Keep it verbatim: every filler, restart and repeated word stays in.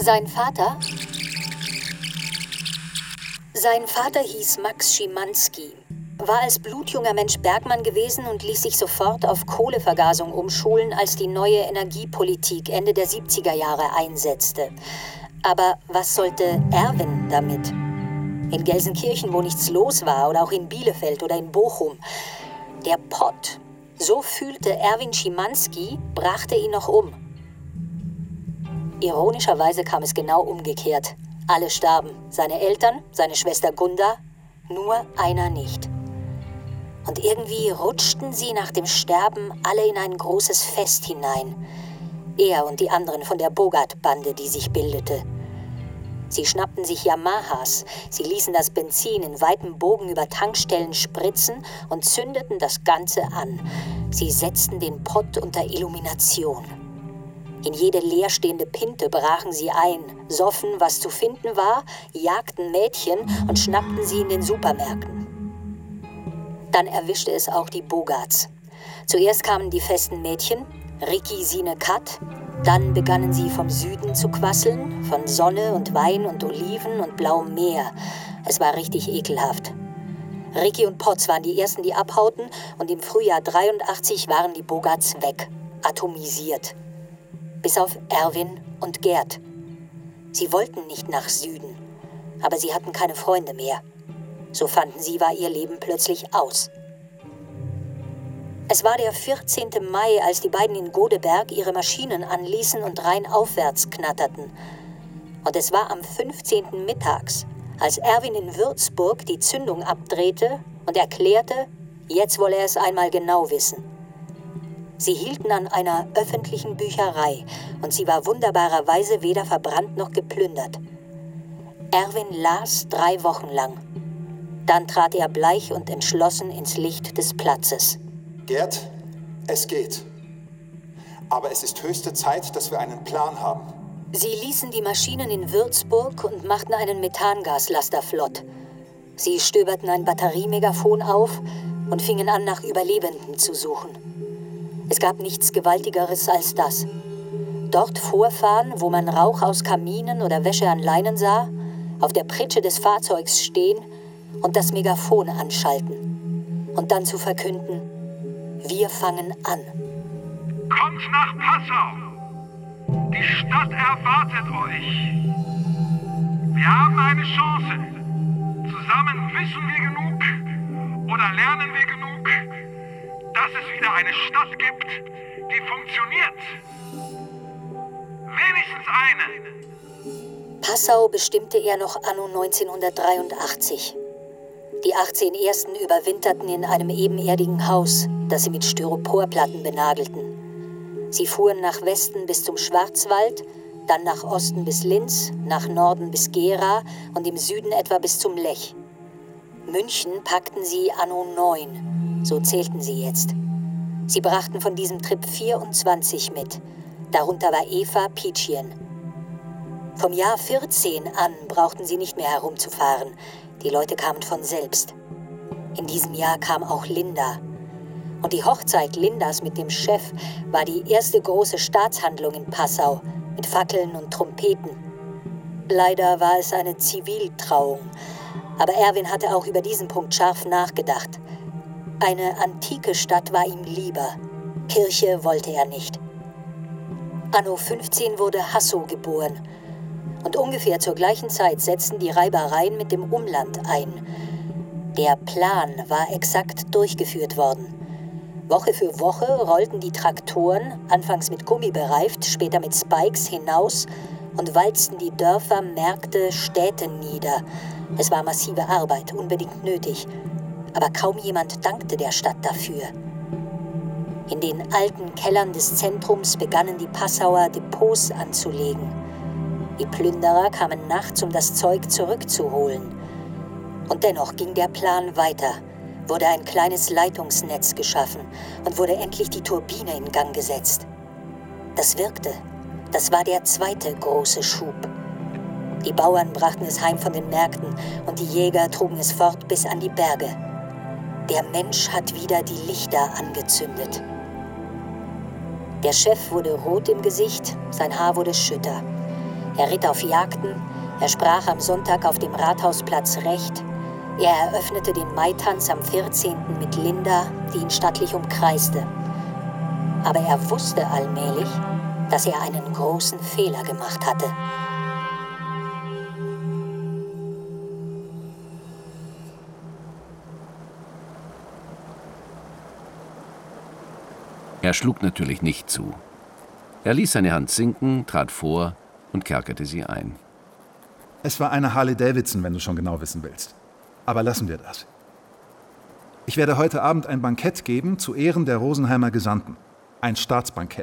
Sein Vater? Sein Vater hieß Max Schimanski, war als blutjunger Mensch Bergmann gewesen und ließ sich sofort auf Kohlevergasung umschulen, als die neue Energiepolitik Ende der siebziger Jahre einsetzte. Aber was sollte Erwin damit? In Gelsenkirchen, wo nichts los war, oder auch in Bielefeld oder in Bochum. Der Pott, so fühlte Erwin Schimanski, brachte ihn noch um. Ironischerweise kam es genau umgekehrt. Alle starben. Seine Eltern, seine Schwester Gunda, nur einer nicht. Und irgendwie rutschten sie nach dem Sterben alle in ein großes Fest hinein. Er und die anderen von der Bogart-Bande, die sich bildete. Sie schnappten sich Yamahas, sie ließen das Benzin in weitem Bogen über Tankstellen spritzen und zündeten das Ganze an. Sie setzten den Pott unter Illumination. In jede leerstehende Pinte brachen sie ein, soffen, was zu finden war, jagten Mädchen und schnappten sie in den Supermärkten. Dann erwischte es auch die Bogarts. Zuerst kamen die festen Mädchen, Ricky, Sine, Kat. Dann begannen sie vom Süden zu quasseln, von Sonne und Wein und Oliven und blauem Meer. Es war richtig ekelhaft. Ricky und Potts waren die Ersten, die abhauten, und im Frühjahr dreiundachtzig waren die Bogarts weg, atomisiert. Bis auf Erwin und Gerd. Sie wollten nicht nach Süden, aber sie hatten keine Freunde mehr. So fanden sie, war ihr Leben plötzlich aus. Es war der vierzehnten Mai, als die beiden in Godeberg ihre Maschinen anließen und rheinaufwärts knatterten. Und es war am fünfzehnten mittags, als Erwin in Würzburg die Zündung abdrehte und erklärte, jetzt wolle er es einmal genau wissen. Sie hielten an einer öffentlichen Bücherei und sie war wunderbarerweise weder verbrannt noch geplündert. Erwin las drei Wochen lang. Dann trat er bleich und entschlossen ins Licht des Platzes. Gerd, es geht. Aber es ist höchste Zeit, dass wir einen Plan haben. Sie ließen die Maschinen in Würzburg und machten einen Methangaslaster flott. Sie stöberten ein Batteriemegafon auf und fingen an, nach Überlebenden zu suchen. Es gab nichts Gewaltigeres als das. Dort vorfahren, wo man Rauch aus Kaminen oder Wäsche an Leinen sah, auf der Pritsche des Fahrzeugs stehen und das Megafon anschalten. Und dann zu verkünden, wir fangen an. Kommt nach Passau! Die Stadt erwartet euch! Wir haben eine Chance. Zusammen wissen wir genug oder lernen wir genug, dass es wieder eine Stadt gibt, die funktioniert. Wenigstens eine. Passau bestimmte er noch anno neunzehnhundertdreiundachtzig. Die achtzehn Ersten überwinterten in einem ebenerdigen Haus, das sie mit Styroporplatten benagelten. Sie fuhren nach Westen bis zum Schwarzwald, dann nach Osten bis Linz, nach Norden bis Gera und im Süden etwa bis zum Lech. München packten sie anno neun, so zählten sie jetzt. Sie brachten von diesem Trip vierundzwanzig mit, darunter war Eva Pietschien. Vom Jahr vierzehn an brauchten sie nicht mehr herumzufahren, die Leute kamen von selbst. In diesem Jahr kam auch Linda. Und die Hochzeit Lindas mit dem Chef war die erste große Staatshandlung in Passau, mit Fackeln und Trompeten. Leider war es eine Ziviltrauung, aber Erwin hatte auch über diesen Punkt scharf nachgedacht. Eine antike Stadt war ihm lieber, Kirche wollte er nicht. Anno fünfzehn wurde Hasso geboren. Und ungefähr zur gleichen Zeit setzten die Reibereien mit dem Umland ein. Der Plan war exakt durchgeführt worden. Woche für Woche rollten die Traktoren, anfangs mit Gummi bereift, später mit Spikes, hinaus und walzten die Dörfer, Märkte, Städte nieder. Es war massive Arbeit, unbedingt nötig. Aber kaum jemand dankte der Stadt dafür. In den alten Kellern des Zentrums begannen die Passauer Depots anzulegen. Die Plünderer kamen nachts, um das Zeug zurückzuholen. Und dennoch ging der Plan weiter, wurde ein kleines Leitungsnetz geschaffen und wurde endlich die Turbine in Gang gesetzt. Das wirkte. Das war der zweite große Schub. Die Bauern brachten es heim von den Märkten und die Jäger trugen es fort bis an die Berge. Der Mensch hat wieder die Lichter angezündet. Der Chef wurde rot im Gesicht, sein Haar wurde schütter. Er ritt auf Jagden, er sprach am Sonntag auf dem Rathausplatz Recht, er eröffnete den Maitanz am vierzehnten mit Linda, die ihn stattlich umkreiste. Aber er wusste allmählich, dass er einen großen Fehler gemacht hatte. Er schlug natürlich nicht zu. Er ließ seine Hand sinken, trat vor und kerkerte sie ein. Es war eine Harley Davidson, wenn du schon genau wissen willst. Aber lassen wir das. Ich werde heute Abend ein Bankett geben zu Ehren der Rosenheimer Gesandten. Ein Staatsbankett.